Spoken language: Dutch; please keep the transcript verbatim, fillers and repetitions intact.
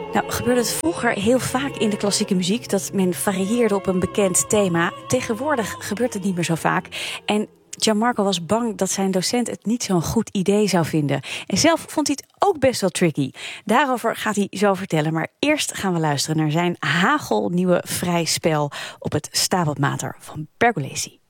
Nou, gebeurde het vroeger heel vaak in de klassieke muziek dat men varieerde op een bekend thema. Tegenwoordig gebeurt het niet meer zo vaak. En Gianmarco was bang dat zijn docent het niet zo'n goed idee zou vinden. En zelf vond hij het ook best wel tricky. Daarover gaat hij zo vertellen. Maar eerst gaan we luisteren naar zijn hagelnieuwe vrij spel op het Stabat Mater van Pergolesi.